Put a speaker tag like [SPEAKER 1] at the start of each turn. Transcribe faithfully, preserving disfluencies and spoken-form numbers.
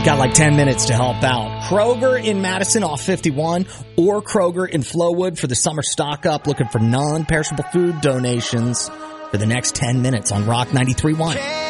[SPEAKER 1] Got like ten minutes to help out. Kroger in Madison off fifty-one or Kroger in Flowood for the summer stock up, looking for non-perishable food donations for the next ten minutes on Rock ninety-three point one.